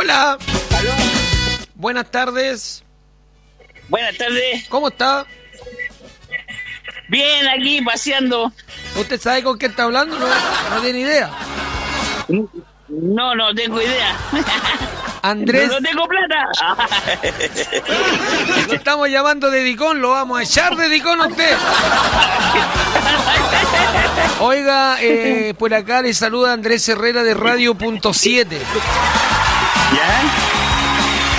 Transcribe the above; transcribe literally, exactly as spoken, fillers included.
Hola. ¿Aló? Buenas tardes. Buenas tardes. ¿Cómo está? Bien, aquí paseando. ¿Usted sabe con qué está hablando? No, no tiene idea. No, no tengo idea. Andrés. No, no tengo plata. Lo estamos llamando de Dicón, lo vamos a echar de Dicón a usted. Oiga, eh, por acá le saluda Andrés Herrera de Radio Punto siete. ¿Ya?